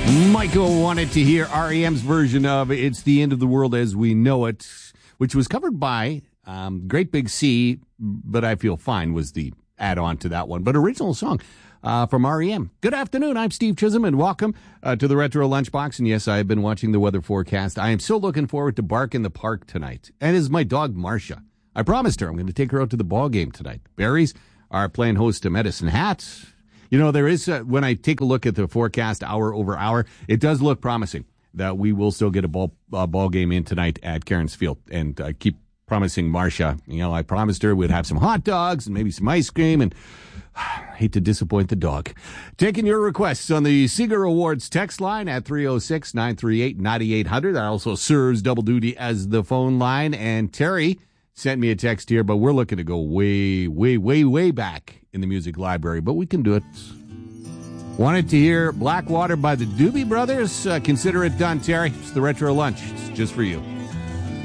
Michael wanted to hear REM's version of It's the End of the World as We Know It, which was covered by Great Big Sea, but I Feel Fine was the add-on to that one. But original song from REM. Good afternoon, I'm Steve Chisholm, and welcome to the Retro Lunchbox. And yes, I have been watching the weather forecast. I am so looking forward to Bark in the Park tonight. And is my dog, Marcia. I promised her I'm going to take her out to the ball game tonight. Berries are playing host to Medicine Hat. You know, there is, when I take a look at the forecast hour over hour, it does look promising that we will still get a ball game in tonight at Cairns Field. And I keep promising Marcia, you know, I promised her we'd have some hot dogs and maybe some ice cream, and I hate to disappoint the dog. Taking your requests on the Seeger Awards text line at 306-938-9800. That also serves double duty as the phone line. And Terry sent me a text here, but we're looking to go way, way, way, way back in the music library, but we can do it. Wanted to hear Blackwater by the Doobie Brothers? Consider it done, Terry. It's the Retro Lunch. It's just for you.